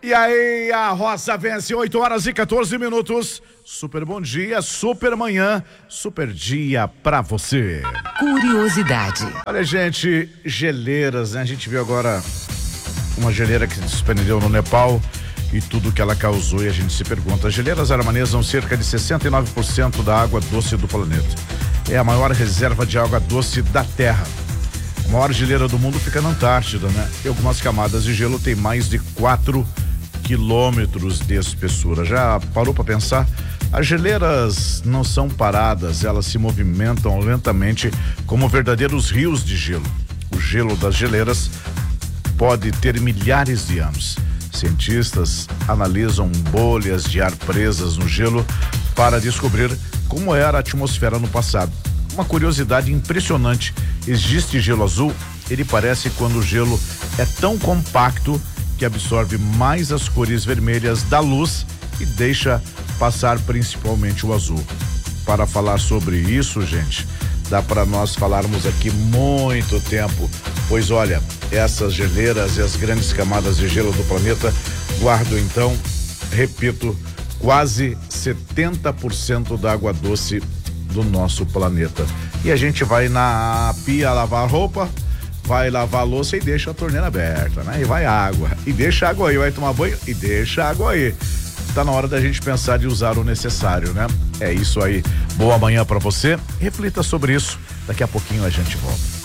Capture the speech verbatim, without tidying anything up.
E aí, a Roça vence, oito horas e quatorze minutos. Super bom dia, super manhã, super dia pra você. Curiosidade. Olha, gente, geleiras, né? A gente viu agora uma geleira que se desprendeu no Nepal e tudo que ela causou, e a gente se pergunta, as geleiras armazenam cerca de sessenta e nove por cento da água doce do planeta. É a maior reserva de água doce da Terra. A maior geleira do mundo fica na Antártida, né? E algumas camadas de gelo têm mais de quatro quilômetros de espessura. Já parou para pensar? As geleiras não são paradas, elas se movimentam lentamente como verdadeiros rios de gelo. O gelo das geleiras pode ter milhares de anos. Cientistas analisam bolhas de ar presas no gelo para descobrir como era a atmosfera no passado. Uma curiosidade impressionante: existe gelo azul. Ele parece quando o gelo é tão compacto que absorve mais as cores vermelhas da luz e deixa passar principalmente o azul. Para falar sobre isso, gente, dá para nós falarmos aqui muito tempo, pois olha, essas geleiras e as grandes camadas de gelo do planeta guardam então, repito, quase setenta por cento da água doce do nosso planeta. E a gente vai na pia lavar roupa, vai lavar a louça e deixa a torneira aberta, né? E vai água, e deixa a água aí, vai tomar banho e deixa a água aí. Tá na hora da gente pensar de usar o necessário, né? É isso aí. Boa manhã pra você. Reflita sobre isso. Daqui a pouquinho a gente volta.